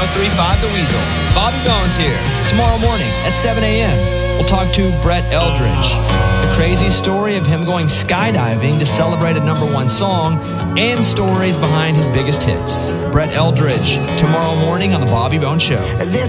1035 The Weasel. Bobby Bones here. Tomorrow morning at 7 a.m., we'll talk to Brett Eldridge. The crazy story of him going skydiving to celebrate a #1 song and stories behind his biggest hits. Brett Eldridge, tomorrow morning on The Bobby Bones Show. This